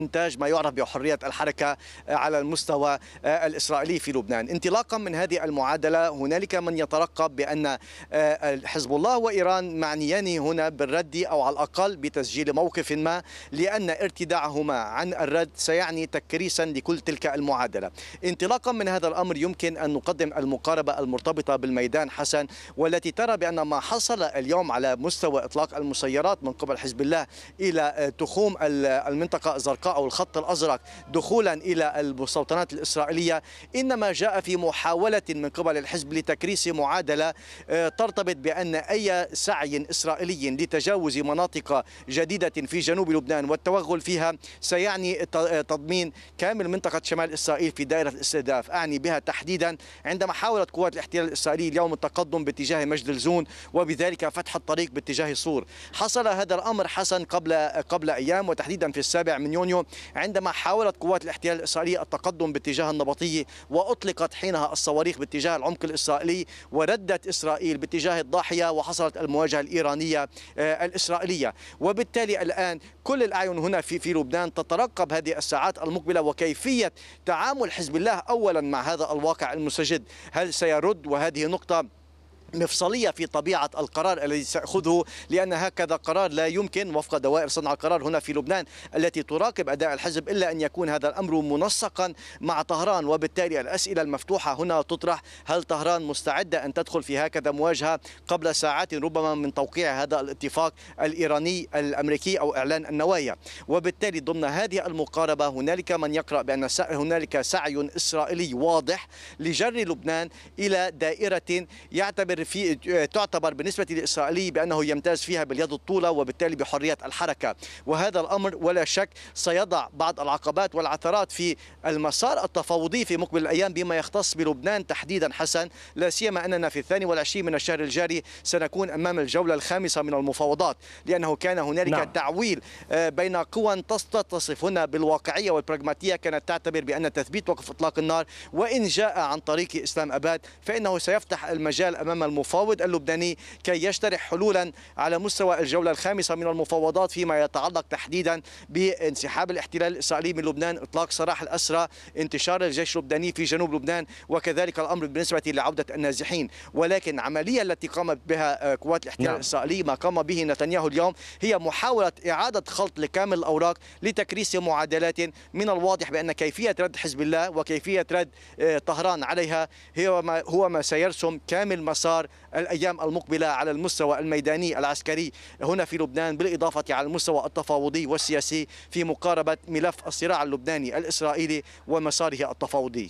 إنتاج ما يعرف بحرية الحركة على المستوى الإسرائيلي في لبنان. انطلاقا من هذه المعادلة هنالك من يترقب بأن حزب الله وإيران معنيان هنا بالرد أو على الأقل بتسجيل موقف ما، لأن ارتداعهما عن الرد سيعني تكريسا لكل تلك المعادلة. انطلاقا من هذا الأمر يمكن أن نقدم المقاربة المرتبطة بالميدان حسن، والتي ترى بأن ما حصل اليوم على مستوى إطلاق المسيرات من قبل حزب الله إلى تخوم المنطقة الزرقاء أو الخط الأزرق دخولا إلى المستوطنات الإسرائيلية إنما جاء في محاولة من قبل الحزب لتكريس معادلة ترتبط بأن أي سعي إسرائيلي لتجاوز مناطق جديدة في جنوب لبنان والتوغل فيها سيعني تضمين كامل منطقة شمال إسرائيل في دائرة الاستهداف. أعني بها تحديدا عندما حاولت قوات الاحتلال الإسرائيلي اليوم التقدم باتجاه مجد الزون وبذلك فتح الطريق باتجاه صور. حصل هذا الأمر حسن قبل أيام، وتحديدا في 7 من يونيو، عندما حاولت قوات الاحتلال الإسرائيلي التقدم باتجاه النبطية وأطلقت حينها الصواريخ باتجاه العمق الإسرائيلي، وردت إسرائيل باتجاه الضاحية وحصلت المواجهة الإيرانية الإسرائيلية. وبالتالي الآن كل الأعين هنا في لبنان تترقب هذه الساعات المقبلة وكيفية تعامل حزب الله أولا مع هذا الواقع المستجد. هل سيرد؟ وهذه نقطة مفصلية في طبيعة القرار الذي سيأخذه، لأن هكذا قرار لا يمكن وفق دوائر صنع القرار هنا في لبنان التي تراقب أداء الحزب إلا أن يكون هذا الأمر منسقا مع طهران. وبالتالي الأسئلة المفتوحة هنا تطرح: هل طهران مستعدة أن تدخل في هكذا مواجهة قبل ساعات ربما من توقيع هذا الاتفاق الإيراني الأمريكي أو إعلان النوايا؟ وبالتالي ضمن هذه المقاربة هنالك من يقرأ بأن هنالك سعي إسرائيلي واضح لجر لبنان إلى دائرة تعتبر بالنسبة للإسرائيلي بأنه يمتاز فيها باليد الطولة وبالتالي بحرية الحركة. وهذا الأمر ولا شك سيضع بعض العقبات والعثرات في المسار التفاوضي في مقبل الأيام بما يختص بلبنان تحديدا حسن، لا سيما أننا في 22 من الشهر الجاري سنكون أمام الجولة الخامسة من المفاوضات، لأنه كان هنالك تعويل بين قوى تتصف هنا بالواقعية والبراغماتية كانت تعتبر بأن تثبيت وقف إطلاق النار وإن جاء عن طريق إسلام أباد فإنه سيفتح المجال أمام المفاوض اللبناني كي يشترح حلولا على مستوى الجولة الخامسة من المفاوضات فيما يتعلق تحديدا بانسحاب الاحتلال الإسرائيلي من لبنان، إطلاق سراح الأسرى، انتشار الجيش اللبناني في جنوب لبنان، وكذلك الأمر بالنسبة لعودة النازحين. ولكن العملية التي قامت بها قوات الاحتلال الإسرائيلي ما قام به نتنياهو اليوم هي محاولة إعادة خلط لكامل الأوراق لتكريس معادلات من الواضح بأن كيفية رد حزب الله وكيفية رد طهران عليها هو ما سيرسم كامل مسار الأيام المقبلة على المستوى الميداني العسكري هنا في لبنان، بالإضافة على المستوى التفاوضي والسياسي في مقاربة ملف الصراع اللبناني الإسرائيلي ومساره التفاوضي.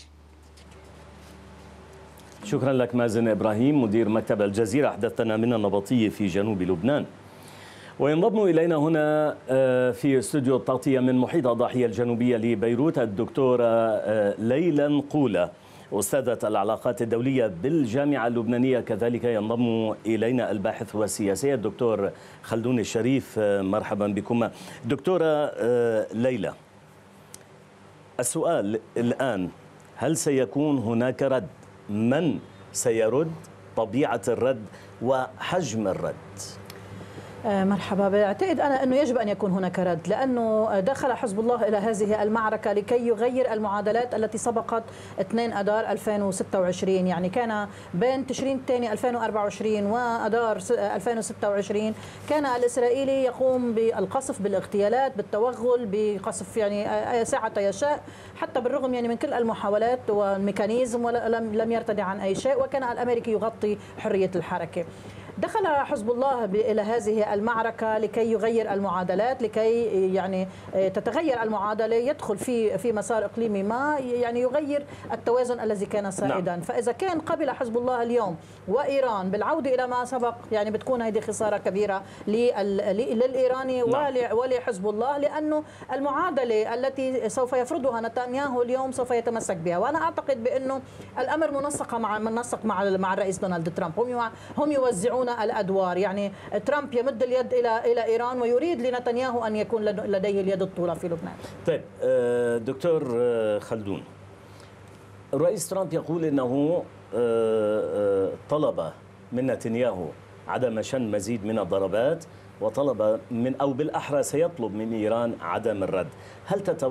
شكرا لك مازن إبراهيم مدير مكتب الجزيرة، أحدثنا من النبطية في جنوب لبنان. وينضم إلينا هنا في استوديو التغطية من محيط الضاحية الجنوبية لبيروت الدكتورة ليلى نقولة أستاذة العلاقات الدولية بالجامعة اللبنانية. كذلك ينضم إلينا الباحث والسياسي الدكتور خلدون الشريف. مرحبا بكم. دكتورة ليلى، السؤال الآن: هل سيكون هناك رد؟ من سيرد؟ طبيعة الرد وحجم الرد؟ مرحبا. بعتقد أنا أنه يجب أن يكون هناك رد، لأنه دخل حزب الله إلى هذه المعركة لكي يغير المعادلات التي سبقت 2 أدار 2026. يعني كان بين تشرين الثاني 2024 وأدار 2026 كان الإسرائيلي يقوم بالقصف، بالاغتيالات، بالتوغل، بقصف يعني ساعة يشاء، حتى بالرغم يعني من كل المحاولات والميكانيزم ولم يرتدع عن أي شيء، وكان الأمريكي يغطي حرية الحركة. دخل حزب الله إلى هذه المعركة لكي يغير المعادلات، لكي يعني تتغير المعادلة، يدخل في مسار إقليمي ما يعني يغير التوازن الذي كان سائدا. فإذا كان قبل حزب الله اليوم وإيران بالعودة إلى ما سبق، يعني بتكون هذه خسارة كبيرة للإيراني ولحزب الله، لأنه المعادلة التي سوف يفرضها نتنياهو اليوم سوف يتمسك بها. وأنا أعتقد بأنه الأمر منسق مع الرئيس دونالد ترامب. هم يوزعون الأدوار، يعني ترامب يمد اليد إلى إيران ويريد لنتنياهو أن يكون لديه اليد الطولى في لبنان. طيب دكتور خلدون، الرئيس ترامب يقول أنه طلب من نتنياهو عدم شن مزيد من الضربات وطلب من، أو بالأحرى سيطلب من إيران عدم الرد. هل